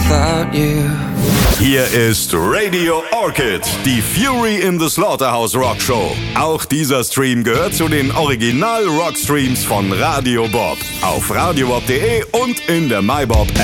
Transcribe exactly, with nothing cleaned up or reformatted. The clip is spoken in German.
without you. Hier ist Radio Orchid, die Fury in the Slaughterhouse Rock Show. Auch dieser Stream gehört zu den Original-Rock-Streams von Radio Bob. Auf radiobob punkt de und in der MyBob